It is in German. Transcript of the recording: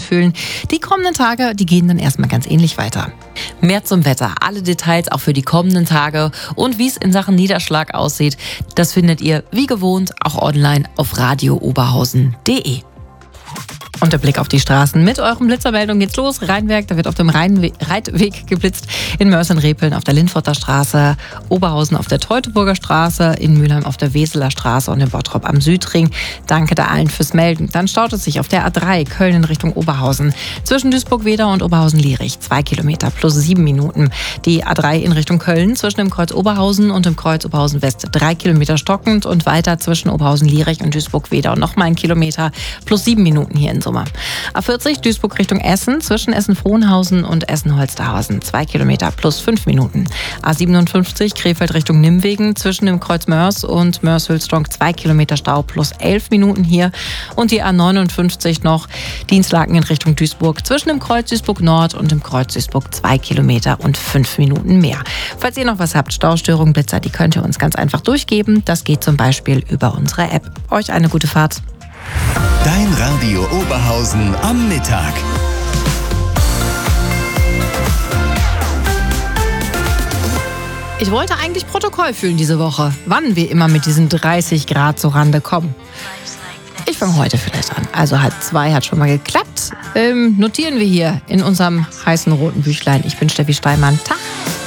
anfühlen. Die kommenden Tage, die gehen dann erstmal ganz ähnlich weiter. Mehr zum Wetter, alle Details auch für die kommenden Tage und wie es in Sachen Niederschlag aussieht, das findet ihr wie gewohnt auch online auf radiooberhausen.de. Und der Blick auf die Straßen. Mit euren Blitzermeldungen geht's los. Rheinwerk, da wird auf dem Reitweg geblitzt. In Mörs-in-Repeln auf der Linfurter Straße. Oberhausen auf der Teutoburger Straße. In Mülheim auf der Weseler Straße und in Bottrop am Südring. Danke da allen fürs Melden. Dann staut es sich auf der A3 Köln in Richtung Oberhausen. Zwischen Duisburg-Wedau und Oberhausen-Lierich 2 Kilometer plus 7 Minuten. Die A3 in Richtung Köln zwischen dem Kreuz Oberhausen und dem Kreuz Oberhausen West 3 Kilometer stockend und weiter zwischen Oberhausen-Lierich und Duisburg-Wedau nochmal 1 Kilometer plus 7 Minuten hier in Summe. A40 Duisburg Richtung Essen zwischen Essen-Frohnhausen und Essen-Holsterhausen 2 Kilometer plus 5 Minuten. A57 Krefeld Richtung Nimwegen zwischen dem Kreuz Mörs und Mörs-Hülstrong 2 Kilometer Stau plus 11 Minuten hier. Und die A59 noch Dienstlaken in Richtung Duisburg zwischen dem Kreuz Duisburg Nord und dem Kreuz Duisburg 2 Kilometer und 5 Minuten mehr. Falls ihr noch was habt, Staustörungen, Blitzer, die könnt ihr uns ganz einfach durchgeben. Das geht zum Beispiel über unsere App. Euch eine gute Fahrt. Dein Radio Oberhausen am Mittag. Ich wollte eigentlich Protokoll fühlen diese Woche, wann wir immer mit diesen 30 Grad zur Rande kommen. Ich fange heute vielleicht an. Also 1:30 hat schon mal geklappt. Notieren wir hier in unserem heißen roten Büchlein. Ich bin Steffi Steinmann. Tag.